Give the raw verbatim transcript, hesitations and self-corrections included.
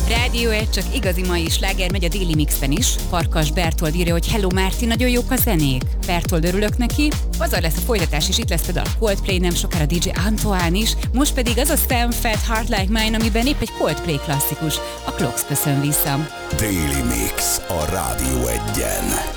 Rádió egy, csak igazi mai sláger megy a Déli Mixen is. Farkas Bertold írja, hogy hello Márti, nagyon jók a zenék. Bertold, örülök neki. Pazar lesz a folytatás, és itt lesz például a Coldplay, nem sokára dé dzsé Antoine is. Most pedig az a Sam Fat Heart Like Mine, amiben épp egy Coldplay klasszikus. A Clocks köszön vissza. Déli Mix a Rádió egyen.